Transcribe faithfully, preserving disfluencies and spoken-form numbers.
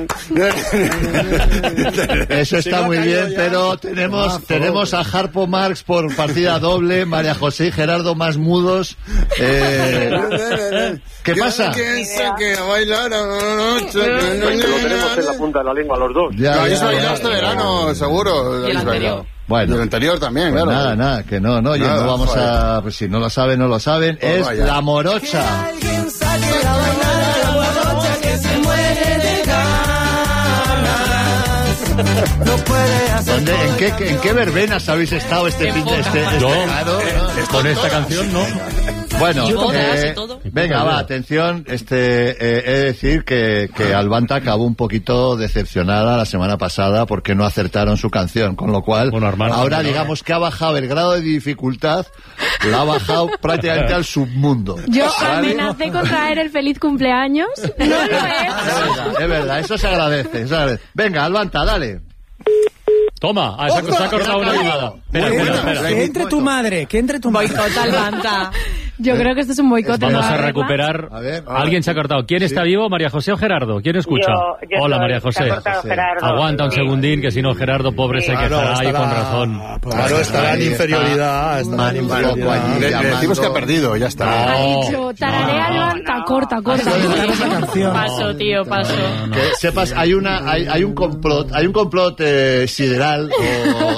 Eso está muy bien, pero tenemos, tenemos a Harpo Marx por partida doble, María José y Gerardo más mudos. Eh, ¿Qué pasa? Que bailar Lo tenemos en la punta de la lengua los dos. Ya, habéis bailado este verano, seguro. Y el anterior. Bueno, y el anterior también, pues claro. nada, nada, que no, no, oye, Nada, no vamos joder. a... Pues si no lo saben, no lo saben. Pues es vaya. La Morocha. ¿Dónde, en, qué, ¿En qué verbenas habéis estado este fin de este, este Yo, verano? eh, con esta canción, ¿no? Bueno, Y bodas eh, y todo. venga, va, atención, este, eh, he de decir que, que Albanta acabó un poquito decepcionada la semana pasada porque no acertaron su canción, con lo cual, Bueno, Armando, ahora no, digamos que ha bajado el grado de dificultad, la ha bajado prácticamente al submundo. Yo ¿Vale? amenacé con traer el feliz cumpleaños. No lo he Es verdad, es verdad, eso se agradece, eso se agradece. Venga, Albanta, dale. Toma, ah, se, ha- se ha cortado una llamada. Espera, espera, espera. Que entre tu madre, que entre tu madre. Boicot Albanta. Yo creo que esto es un boicot. Vamos ¿no? a recuperar. A ver, a ver. Alguien se ha cortado. ¿Quién está vivo? ¿María José o Gerardo? ¿Quién escucha? Yo- yo Hola, soy. María Se ha José. cortado Gerardo. Aguanta un segundín, que si no, Gerardo, pobre, se Claro, quejará ahí estará- con razón. Claro, estará en Ahí está. inferioridad. Estará en Manu inferioridad. Loco allí Le, le llamando. decimos que ha perdido, ya está. Ha No, dicho, tararea no, Albanta, corta, corta. Cantaros la canción. Paso, tío, paso. Que sepas, hay una, hay, hay un complot, hay un complot eh, sideral o